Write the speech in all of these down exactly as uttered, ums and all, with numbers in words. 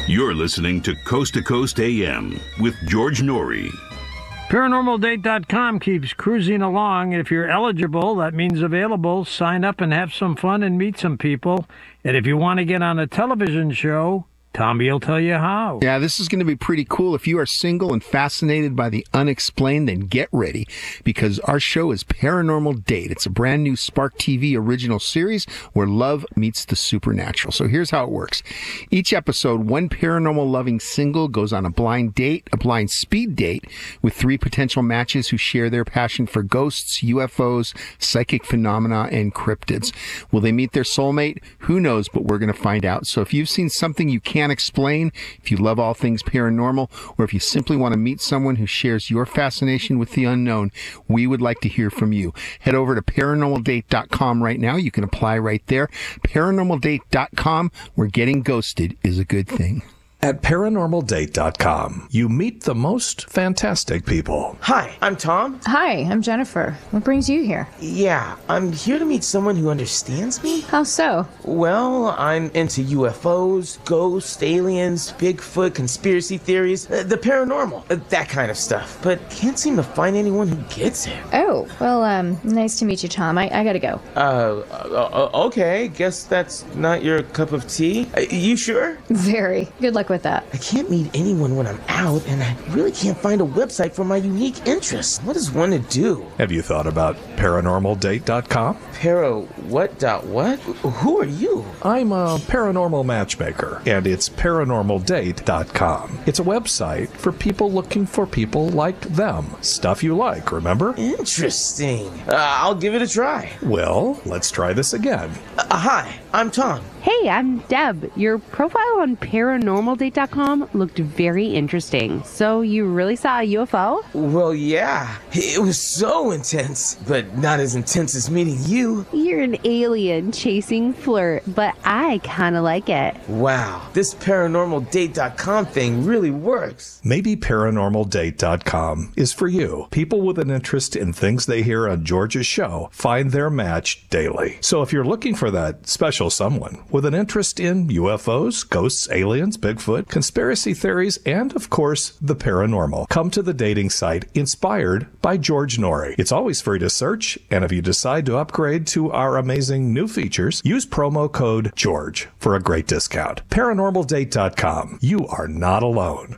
You're listening to Coast to Coast A M with George Norrie. Paranormal Date dot com keeps cruising along. If you're eligible, that means available. Sign up and have some fun and meet some people. And if you want to get on a television show, Tommy will tell you how. Yeah, this is going to be pretty cool. If you are single and fascinated by the unexplained, then get ready, because our show is Paranormal Date. It's a brand new Spark T V original series where love meets the supernatural. So here's how it works. Each episode, one paranormal-loving single goes on a blind date, a blind speed date, with three potential matches who share their passion for ghosts, U F Os, psychic phenomena, and cryptids. Will they meet their soulmate? Who knows, but we're going to find out. So if you've seen something you can't explain, if you love all things paranormal, or if you simply want to meet someone who shares your fascination with the unknown, we would like to hear from you. Head over to paranormal date dot com right now. You can apply right there. paranormal date dot com, where getting ghosted is a good thing. At paranormal date dot com, you meet the most fantastic people. Hi, I'm Tom. Hi, I'm Jennifer. What brings you here? Yeah, I'm here to meet someone who understands me. How so? Well, I'm into U F Os, ghosts, aliens, Bigfoot, conspiracy theories, uh, the paranormal, uh, that kind of stuff. But can't seem to find anyone who gets it. Oh, well, um, nice to meet you, Tom. I, I gotta go. Uh, uh, okay, guess that's not your cup of tea. Uh, you sure? Very. Good luck with that. I can't meet anyone when I'm out, and I really can't find a website for my unique interests. What is one to do? Have you thought about paranormal date dot com? Para what dot what? Who are you? I'm a paranormal matchmaker, and it's paranormal date dot com. It's a website for people looking for people like them. Stuff you like, remember? Interesting. Uh, I'll give it a try. Well, let's try this again. Uh, hi, I'm Tom. Hey, I'm Deb. Your profile on paranormal date dot com looked very interesting. So you really saw a U F O? Well, yeah. It was so intense, but not as intense as meeting you. You're an alien chasing flirt, but I kind of like it. Wow, this paranormal date dot com thing really works. Maybe paranormal date dot com is for you. People with an interest in things they hear on George's show find their match daily. So if you're looking for that special someone with an interest in U F Os, ghosts, aliens, Bigfoot, conspiracy theories, and, of course, the paranormal, come to the dating site inspired by George Norrie. It's always free to search, and if you decide to upgrade to our amazing new features, use promo code GEORGE for a great discount. paranormal date dot com. You are not alone.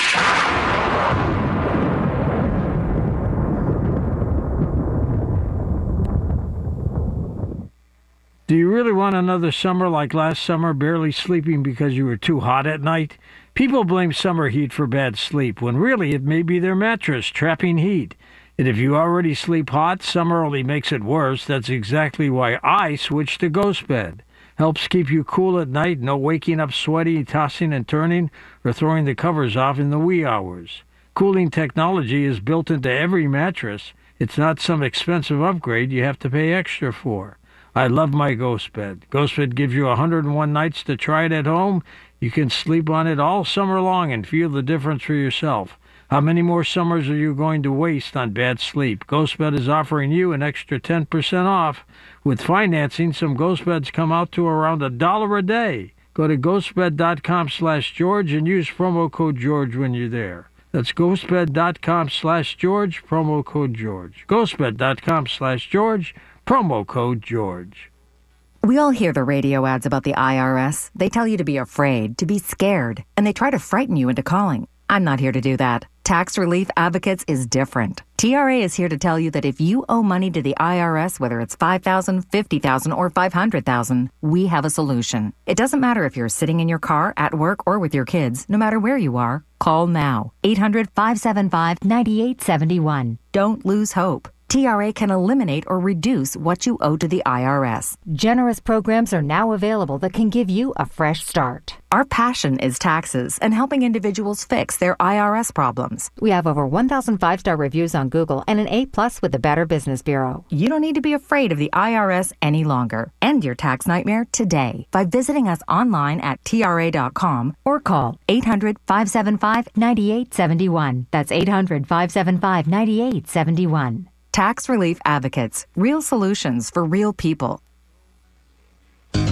Do you really want another summer like last summer, barely sleeping because you were too hot at night? People blame summer heat for bad sleep, when really it may be their mattress trapping heat. And if you already sleep hot, summer only makes it worse. That's exactly why I switched to Ghost Bed. Helps keep you cool at night, no waking up sweaty, tossing and turning, or throwing the covers off in the wee hours. Cooling technology is built into every mattress. It's not some expensive upgrade you have to pay extra for. I love my Ghost Bed. Ghost Bed gives you one hundred one nights to try it at home. You can sleep on it all summer long and feel the difference for yourself. How many more summers are you going to waste on bad sleep? Ghost Bed is offering you an extra ten percent off. With financing, some Ghost Beds come out to around a dollar a day. Go to ghostbed dot com slash George and use promo code George when you're there. That's ghostbed dot com slash George, promo code George. ghostbed dot com slash George, promo code George. We all hear the radio ads about the I R S. They tell you to be afraid, to be scared, and they try to frighten you into calling. I'm not here to do that. Tax Relief Advocates is different. T R A is here to tell you that if you owe money to the I R S, whether it's five thousand dollars, fifty thousand dollars, or five hundred thousand dollars, we have a solution. It doesn't matter if you're sitting in your car, at work, or with your kids. No matter where you are, call now. eight hundred, five seven five, nine eight seven one. Don't lose hope. T R A can eliminate or reduce what you owe to the I R S. Generous programs are now available that can give you a fresh start. Our passion is taxes and helping individuals fix their I R S problems. We have over one thousand five-star reviews on Google and an A plus with the Better Business Bureau. You don't need to be afraid of the I R S any longer. End your tax nightmare today by visiting us online at T R A dot com or call eight hundred, five seven five, nine eight seven one. That's eight hundred, five seven five, nine eight seven one. Tax Relief Advocates. Real solutions for real people.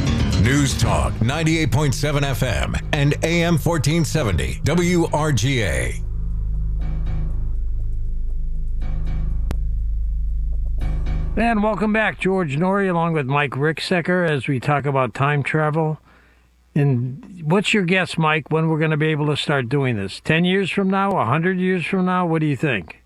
News Talk ninety-eight point seven F M and A M fourteen seventy W R G A. And welcome back, George Noory, along with Mike Ricksecker, as we talk about time travel. And what's your guess, Mike, when we're going to be able to start doing this? Ten years from now? A hundred years from now? What do you think?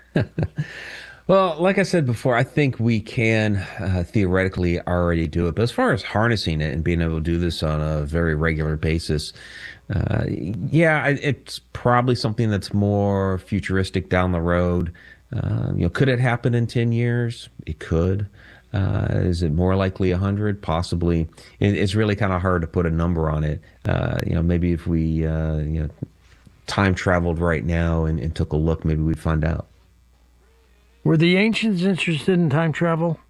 Well, like I said before, I think we can uh, theoretically already do it. But as far as harnessing it and being able to do this on a very regular basis, uh, yeah, it's probably something that's more futuristic down the road. Uh, you know, could it happen in ten years? It could. Uh, is it more likely a hundred? Possibly. It, it's really kind of hard to put a number on it. Uh, you know, maybe if we, uh, you know, time traveled right now and, and took a look, maybe we'd find out. Were the ancients interested in time travel?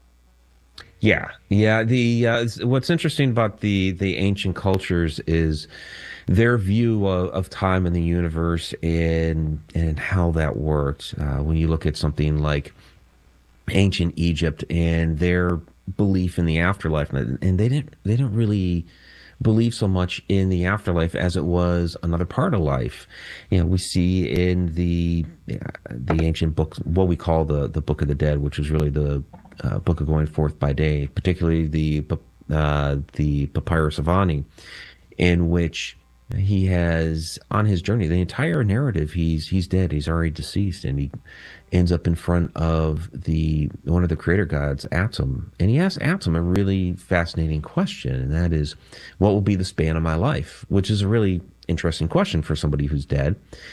Yeah, yeah. The uh, what's interesting about the the ancient cultures is their view of, of time in the universe and and how that works. Uh, when you look at something like ancient Egypt and their belief in the afterlife, and they didn't they didn't really believe so much in the afterlife as it was another part of life. You know, we see in the the ancient books what we call the the Book of the Dead, which is really the uh, Book of Going Forth by Day, particularly the uh, the Papyrus of Ani, in which he has on his journey the entire narrative. He's he's dead. He's already deceased, and he ends up in front of the one of the creator gods, Atum, and he asks Atum a really fascinating question, and that is, what will be the span of my life? Which is a really interesting question for somebody who's dead.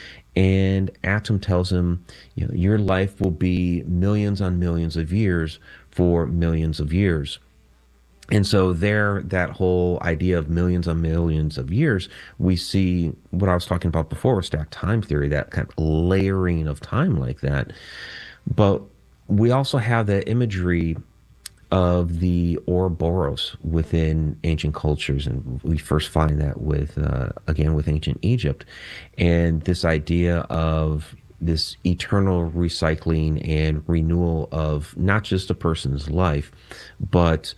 And Atum tells him, you know, your life will be millions on millions of years for millions of years. And so there, that whole idea of millions on millions of years, we see what I was talking about before with stacked time theory, that kind of layering of time like that. But we also have the imagery of the Ouroboros within ancient cultures. And we first find that with, uh, again, with ancient Egypt. And this idea of this eternal recycling and renewal of not just a person's life, but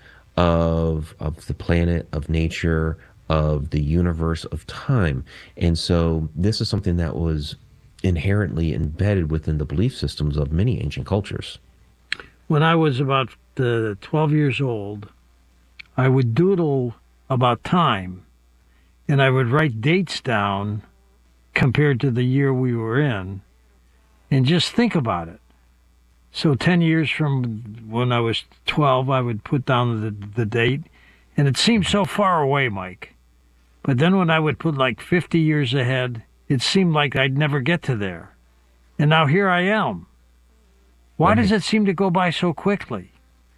of of the planet, of nature, of the universe, of time. And so this is something that was inherently embedded within the belief systems of many ancient cultures. When I was about uh, twelve years old, I would doodle about time, and I would write dates down compared to the year we were in, and just think about it. So ten years from when I was twelve, I would put down the, the date, and it seemed so far away, Mike. But then when I would put like fifty years ahead, it seemed like I'd never get to there. And now here I am. Why right. does it seem to go by so quickly?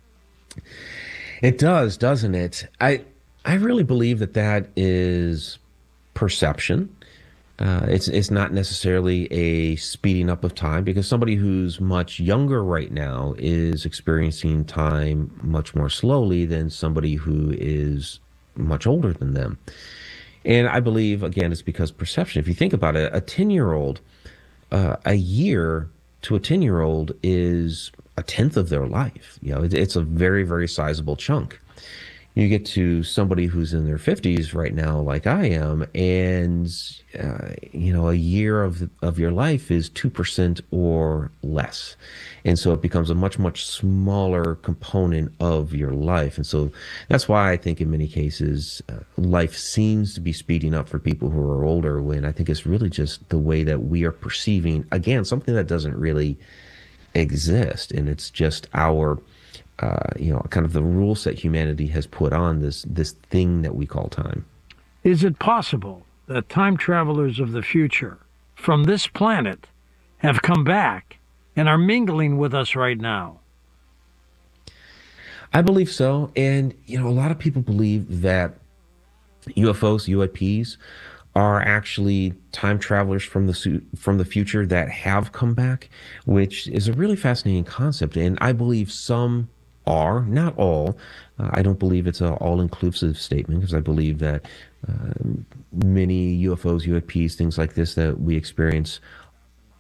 It does, doesn't it? I I really believe that that is perception. Uh, it's it's not necessarily a speeding up of time, because somebody who's much younger right now is experiencing time much more slowly than somebody who is much older than them. And I believe, again, it's because perception. If you think about it, a ten-year-old, uh, a year to a ten-year-old is a tenth of their life. You know, it, it's a very, very sizable chunk. You get to somebody who's in their fifties right now, like I am, and uh, you know, a year of of your life is two percent or less, and so it becomes a much much smaller component of your life. And so that's why I think in many cases uh, life seems to be speeding up for people who are older, when I think it's really just the way that we are perceiving, again, something that doesn't really exist, and it's just our Uh, you know, kind of the rule set humanity has put on this this thing that we call time. Is it possible that time travelers of the future from this planet have come back and are mingling with us right now? I believe so. And, you know, a lot of people believe that U F Os, U A Ps, are actually time travelers from the from the future that have come back, which is a really fascinating concept. And I believe some are, not all. Uh, I don't believe it's an all-inclusive statement, because I believe that uh, many U F Os, U A Ps, things like this that we experience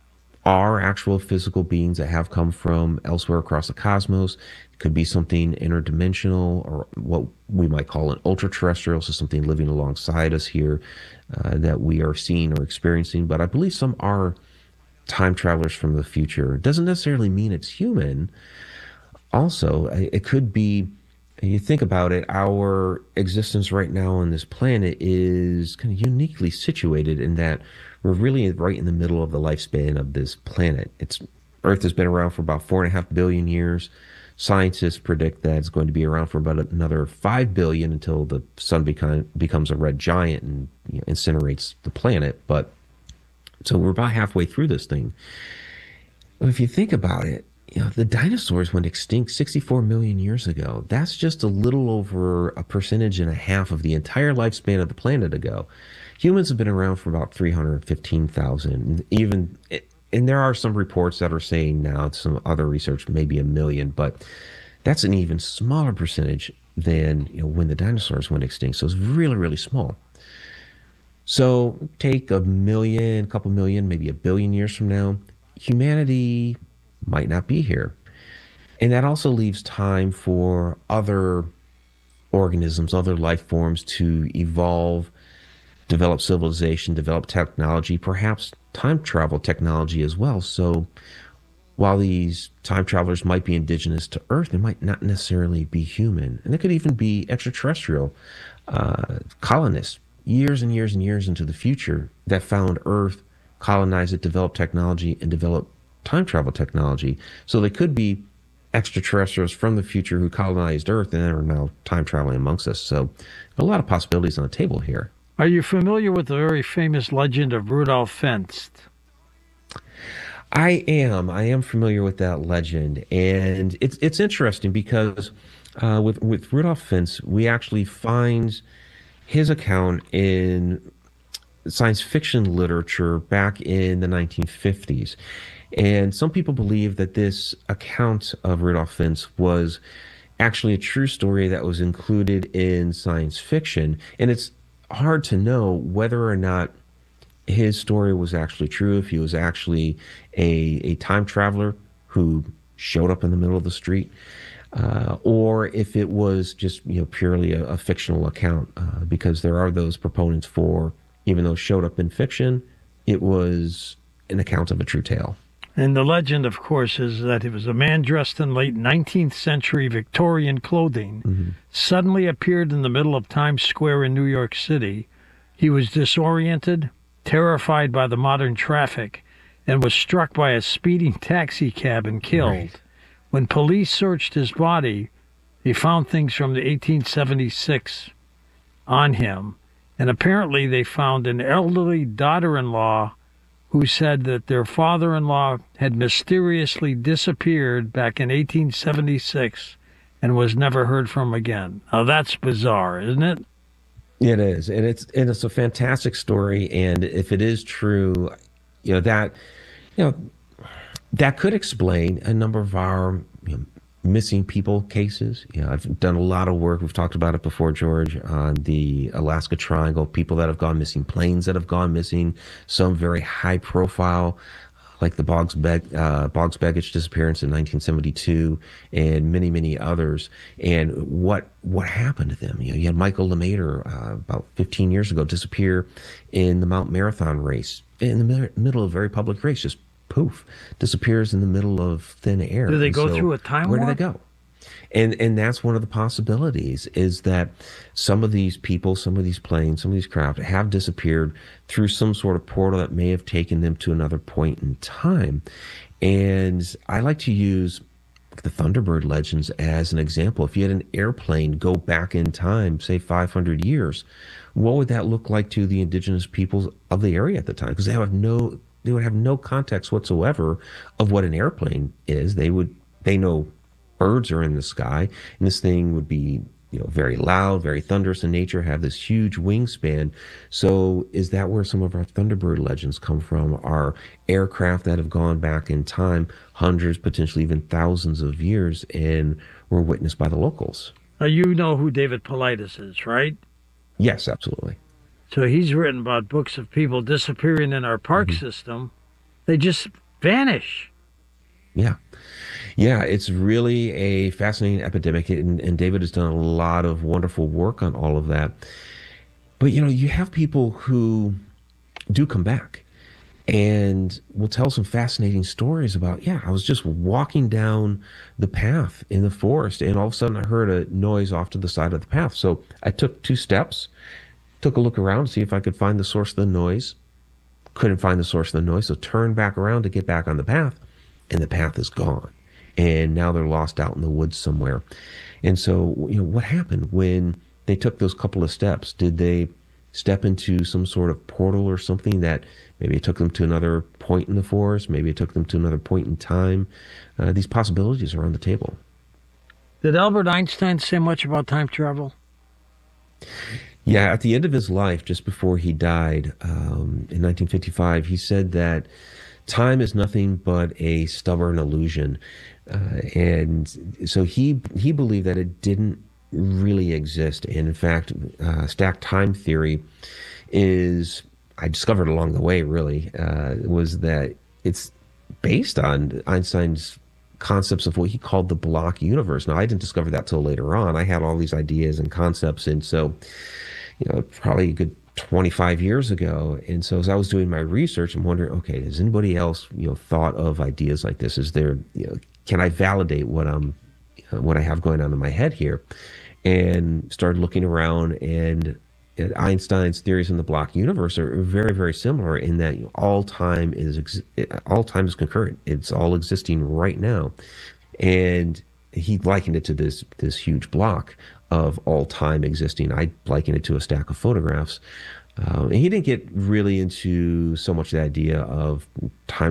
are actual physical beings that have come from elsewhere across the cosmos. It could be something interdimensional, or what we might call an ultra-terrestrial, so something living alongside us here uh, that we are seeing or experiencing. But I believe some are time travelers from the future. It doesn't necessarily mean it's human. Also, it could be, you think about it, our existence right now on this planet is kind of uniquely situated in that we're really right in the middle of the lifespan of this planet. It's Earth has been around for about four and a half billion years. Scientists predict that it's going to be around for about another five billion until the sun become, becomes a red giant and, you know, incinerates the planet. But so we're about halfway through this thing. If you think about it, you know, the dinosaurs went extinct sixty-four million years ago. That's just a little over a percentage and a half of the entire lifespan of the planet ago. Humans have been around for about three hundred fifteen thousand. Even, and there are some reports that are saying now, some other research, maybe a million, but that's an even smaller percentage than, you know, when the dinosaurs went extinct. So it's really, really small. So take a million, a couple million, maybe a billion years from now, humanity might not be here. And that also leaves time for other organisms, other life forms to evolve, develop civilization, develop technology, perhaps time travel technology as well. So while these time travelers might be indigenous to Earth, they might not necessarily be human. And they could even be extraterrestrial uh, colonists years and years and years into the future that found Earth, colonized it, developed technology, and developed time travel technology. So they could be extraterrestrials from the future who colonized Earth and are now time traveling amongst us. So a lot of possibilities on the table here. Are you familiar with the very famous legend of Rudolf Fenst? I am. I am familiar with that legend. And it's it's interesting because uh, with, with Rudolf Fenst, we actually find his account in science fiction literature back in the nineteen fifties. And some people believe that this account of Rudolf Fenst was actually a true story that was included in science fiction. And it's hard to know whether or not his story was actually true, if he was actually a, a time traveler who showed up in the middle of the street, uh, or if it was just, you know, purely a, a fictional account, uh, because there are those proponents for, even though it showed up in fiction, it was an account of a true tale. And the legend, of course, is that it was a man dressed in late nineteenth century Victorian clothing mm-hmm. suddenly appeared in the middle of Times Square in New York City. He was disoriented, terrified by the modern traffic, and was struck by a speeding taxi cab and killed. Right. When police searched his body, they found things from the eighteen seventy-six on him, and apparently they found an elderly daughter-in-law who said that their father-in-law had mysteriously disappeared back in eighteen seventy-six and was never heard from again. Now that's bizarre, isn't it? It is, and it's and it's a fantastic story. And if it is true, you know that, you know, that could explain a number of our, you know, missing people cases. You know, I've done a lot of work. We've talked about it before, George, on the Alaska Triangle, people that have gone missing, planes that have gone missing, some very high profile, like the Boggs, Beg- uh, Boggs Baggage disappearance in nineteen seventy-two, and many, many others. And what what happened to them? You know, you had Michael LeMaitre uh, about fifteen years ago disappear in the Mount Marathon race, in the mi- middle of a very public race, just poof, disappears in the middle of thin air. Do they And go so through a time Where warp? do they go? And and that's one of the possibilities, is that some of these people, some of these planes, some of these craft have disappeared through some sort of portal that may have taken them to another point in time. And I like to use the Thunderbird legends as an example. If you had an airplane go back in time, say five hundred years, what would that look like to the indigenous peoples of the area at the time? Because they have no, they would have no context whatsoever of what an airplane is. They would, they know birds are in the sky, and this thing would be, you know, very loud, very thunderous in nature, have this huge wingspan. So is that where some of our Thunderbird legends come from? Are aircraft that have gone back in time hundreds, potentially even thousands of years, and were witnessed by the locals? Now, you know who David Paulides is, right? Yes, absolutely. So he's written about books of people disappearing in our park mm-hmm. system. They just vanish. Yeah. Yeah, it's really a fascinating epidemic, and, and David has done a lot of wonderful work on all of that. But, you know, you have people who do come back and will tell some fascinating stories about, yeah, I was just walking down the path in the forest, and all of a sudden I heard a noise off to the side of the path. So I took two steps, took a look around to see if I could find the source of the noise. Couldn't find the source of the noise, so turned back around to get back on the path, and the path is gone. And now they're lost out in the woods somewhere. And so, you know, what happened when they took those couple of steps? Did they step into some sort of portal or something that maybe it took them to another point in the forest? Maybe it took them to another point in time. Uh, these possibilities are on the table. Did Albert Einstein say much about time travel? Yeah, at the end of his life, just before he died um, in nineteen fifty-five, he said that time is nothing but a stubborn illusion. Uh, and so he he believed that it didn't really exist. And in fact, uh, stacked time theory is, I discovered along the way really, uh, was that it's based on Einstein's concepts of what he called the block universe. Now, I didn't discover that till later on. I had all these ideas and concepts, and so, you know, probably a good twenty-five years ago. And so as I was doing my research, I'm wondering, okay, has anybody else, you know, thought of ideas like this? Is there, you know, can I validate what I'm, uh, what I have going on in my head here? And started looking around, and uh, Einstein's theories in the block universe are very, very similar in that, you know, all time is ex- all time is concurrent. It's all existing right now, and he likened it to this this huge block of all time existing. I likened it to a stack of photographs. Uh, and he didn't get really into so much the idea of time